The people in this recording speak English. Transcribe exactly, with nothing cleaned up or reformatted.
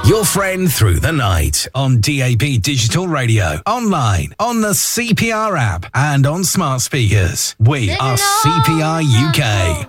Your friend through the night on D A B Digital Radio, online, on the C P R app, and on smart speakers. We are C P R U K.